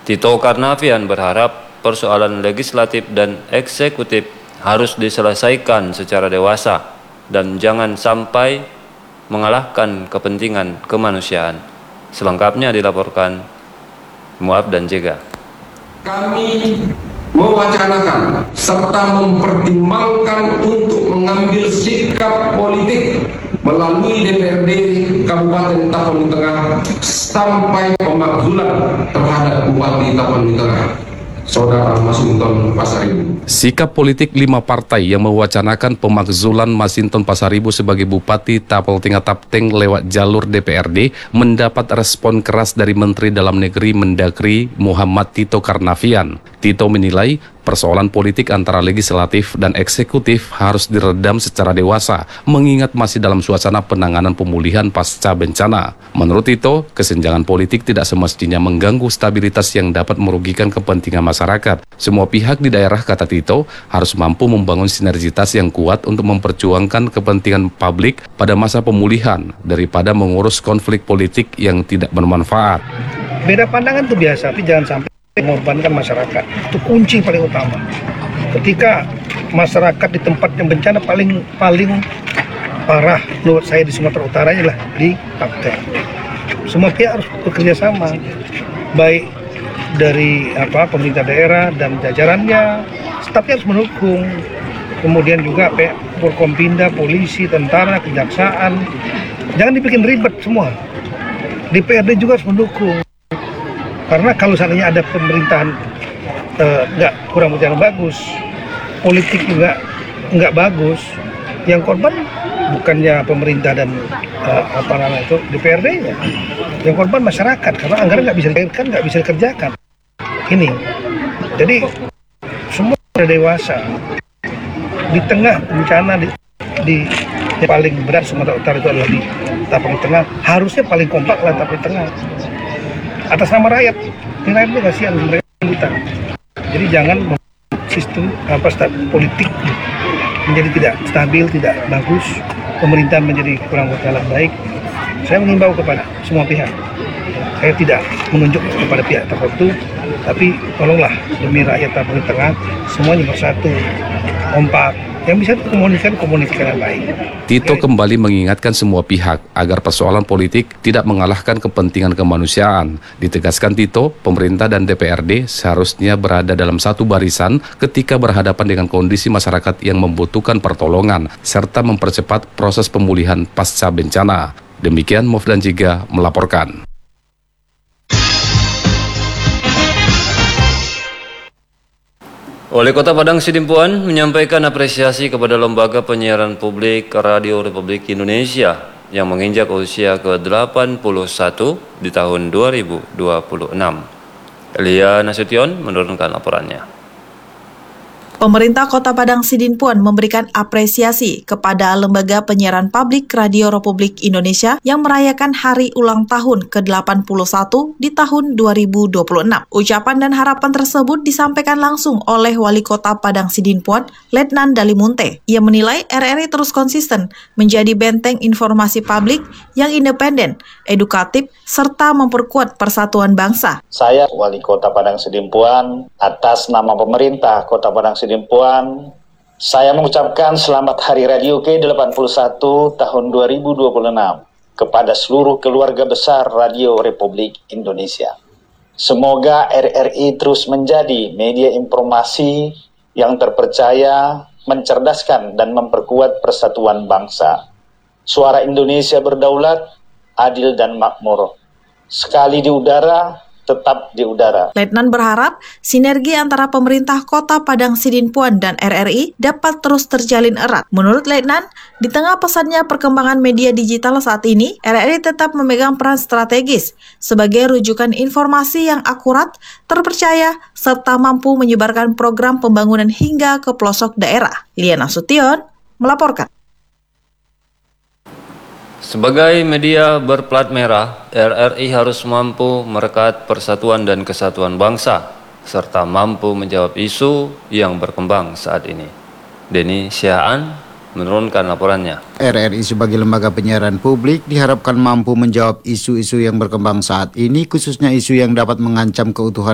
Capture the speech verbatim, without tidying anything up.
Tito Karnavian berharap persoalan legislatif dan eksekutif harus diselesaikan secara dewasa dan jangan sampai mengalahkan kepentingan kemanusiaan. Selengkapnya dilaporkan Muab dan Jega. Kami mewacanakan serta mempertimbangkan untuk mengambil sikap politik melalui D P R D Kabupaten Tapanuli Tengah sampai pemakzulan terhadap Bupati Tapanuli Tengah, Saudara Masinton Pasaribu. Sikap politik lima partai yang mewacanakan pemakzulan Masinton Pasaribu sebagai Bupati Tapal Tengah Tapteng lewat jalur D P R D mendapat respon keras dari Menteri Dalam Negeri Mendagri Muhammad Tito Karnavian. Tito menilai persoalan politik antara legislatif dan eksekutif harus diredam secara dewasa, mengingat masih dalam suasana penanganan pemulihan pasca bencana. Menurut Tito, kesenjangan politik tidak semestinya mengganggu stabilitas yang dapat merugikan kepentingan masyarakat. Semua pihak di daerah, kata Tito, harus mampu membangun sinergitas yang kuat untuk memperjuangkan kepentingan publik pada masa pemulihan daripada mengurus konflik politik yang tidak bermanfaat. Beda pandangan itu biasa, tapi jangan sampai mengorbankan masyarakat. Itu kunci paling utama. Ketika masyarakat di tempat yang bencana paling paling parah menurut saya di Sumatera Utara adalah di Tapteng. Semua pihak harus bekerja sama, baik dari apa pemerintah daerah dan jajarannya, stafnya harus mendukung. Kemudian juga Forkompinda, polisi, tentara, kejaksaan. Jangan dibikin ribet semua. D P R D juga harus mendukung. Karena kalau seandainya ada pemerintahan uh, nggak kurang berjalan bagus, politik juga nggak bagus, yang korban bukannya pemerintah dan uh, apa namanya itu D P R D-nya, yang korban masyarakat karena anggaran nggak bisa dikerjakan, nggak bisa dikerjakan. Ini, jadi semua sudah dewasa. Di tengah bencana di, di yang paling berat Sumatera Utara itu adalah di Tapanuli Tengah, harusnya paling kompak lah Tapanuli Tengah. Atas nama rakyat, ini rakyat itu kasihan mereka. Jadi jangan sistem apa stat, politik menjadi tidak stabil, tidak bagus, pemerintahan menjadi kurang berjalan baik. Saya mengimbau kepada semua pihak. Saya tidak menunjuk kepada pihak tertentu, tapi tolonglah demi rakyat Tapanuli Tengah semuanya bersatu, kompak. Yang bisa komunikasikan komunikasi yang baik. Tito kembali mengingatkan semua pihak agar persoalan politik tidak mengalahkan kepentingan kemanusiaan. Ditegaskan Tito, pemerintah dan D P R D seharusnya berada dalam satu barisan ketika berhadapan dengan kondisi masyarakat yang membutuhkan pertolongan, serta mempercepat proses pemulihan pasca bencana. Demikian Muaf dan Jega melaporkan. Wali Kota Padang Sidimpuan menyampaikan apresiasi kepada Lembaga Penyiaran Publik Radio Republik Indonesia yang menginjak usia ke delapan puluh satu di tahun dua ribu dua puluh enam. Elia Nasution menurunkan laporannya. Pemerintah Kota Padang Sidimpuan memberikan apresiasi kepada Lembaga Penyiaran Publik Radio Republik Indonesia yang merayakan hari ulang tahun ke delapan puluh satu di tahun dua ribu dua puluh enam. Ucapan dan harapan tersebut disampaikan langsung oleh Wali Kota Padang Sidimpuan, Letnan Dalimunte. Ia menilai R R I terus konsisten menjadi benteng informasi publik yang independen, edukatif, serta memperkuat persatuan bangsa. Saya, Wali Kota Padang Sidimpuan, atas nama pemerintah Kota Padang Sidimpuan, saya mengucapkan selamat Hari Radio ke delapan puluh satu tahun dua ribu dua puluh enam kepada seluruh keluarga besar Radio Republik Indonesia. Semoga R R I terus menjadi media informasi yang terpercaya, mencerdaskan dan memperkuat persatuan bangsa. Suara Indonesia berdaulat, adil dan makmur. Sekali di udara, tetap di udara. Letnan berharap sinergi antara pemerintah Kota Padang Sidimpuan dan R R I dapat terus terjalin erat. Menurut Letnan, di tengah pesatnya perkembangan media digital saat ini, R R I tetap memegang peran strategis sebagai rujukan informasi yang akurat, terpercaya, serta mampu menyebarkan program pembangunan hingga ke pelosok daerah. Liana Sution melaporkan. Sebagai media berplat merah, R R I harus mampu merekat persatuan dan kesatuan bangsa, serta mampu menjawab isu yang berkembang saat ini. Denny Syahaan menurunkan laporannya. R R I sebagai lembaga penyiaran publik diharapkan mampu menjawab isu-isu yang berkembang saat ini, khususnya isu yang dapat mengancam keutuhan